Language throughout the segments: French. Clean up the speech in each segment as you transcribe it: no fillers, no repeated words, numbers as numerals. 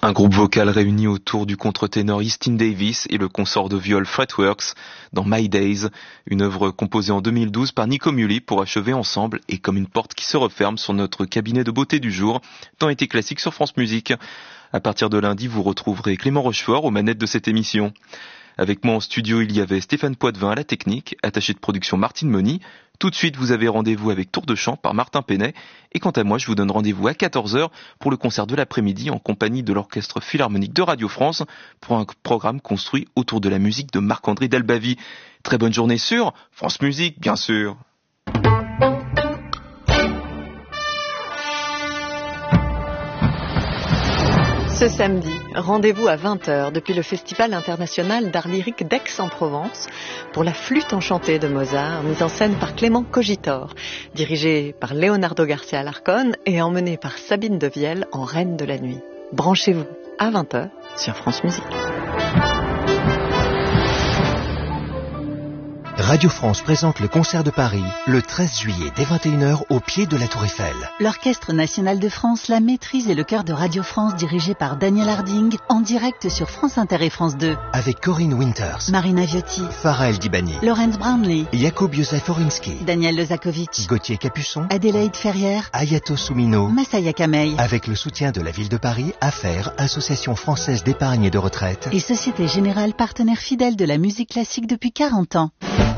Un groupe vocal réuni autour du contre-ténor Easton Davis et le consort de viol Fretworks dans My Days, une œuvre composée en 2012 par Nico Muhly pour achever ensemble et comme une porte qui se referme sur notre cabinet de beauté du jour, dans Été classique sur France Musique. À partir de lundi, vous retrouverez Clément Rochefort aux manettes de cette émission. Avec moi en studio, il y avait Stéphane Poitvin à la technique, attaché de production Martine Moni. Tout de suite, vous avez rendez-vous avec Tour de chant par Martin Penet. Et quant à moi, je vous donne rendez-vous à 14h pour le concert de l'après-midi en compagnie de l'Orchestre Philharmonique de Radio France pour un programme construit autour de la musique de Marc-André Delbavie. Très bonne journée sur France Musique, bien sûr. Ce samedi, rendez-vous à 20h depuis le Festival international d'art lyrique d'Aix-en-Provence pour la flûte enchantée de Mozart, mise en scène par Clément Cogitor, dirigée par Leonardo Garcia Alarcón et emmenée par Sabine Devielle en reine de la nuit. Branchez-vous à 20h sur France Musique. Radio France présente le concert de Paris le 13 juillet dès 21h au pied de la Tour Eiffel. L'Orchestre National de France, la Maîtrise et le Chœur de Radio France dirigé par Daniel Harding en direct sur France Inter et France 2. Avec Corinne Winters, Marina Viotti, Farah El Dibani, Laurence Brownlee, Jakub Józef Oriński, Daniel Lezakovic, Gauthier Capuçon, Adélaïde Ferrière, Ayato Soumino, Massaya Kamei. Avec le soutien de la ville de Paris, AFFAIRE, Association française d'épargne et de retraite, et Société Générale, partenaire fidèle de la musique classique depuis 40 ans.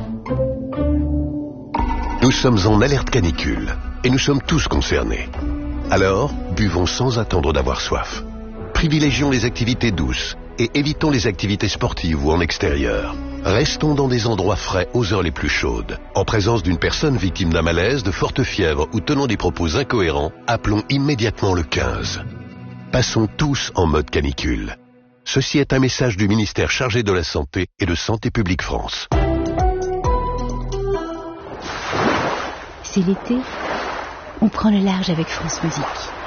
Nous sommes en alerte canicule et nous sommes tous concernés. Alors, buvons sans attendre d'avoir soif. Privilégions les activités douces et évitons les activités sportives ou en extérieur. Restons dans des endroits frais aux heures les plus chaudes. En présence d'une personne victime d'un malaise, de forte fièvre ou tenant des propos incohérents, appelons immédiatement le 15. Passons tous en mode canicule. Ceci est un message du ministère chargé de la Santé et de Santé publique France. C'est l'été, on prend le large avec France Musique.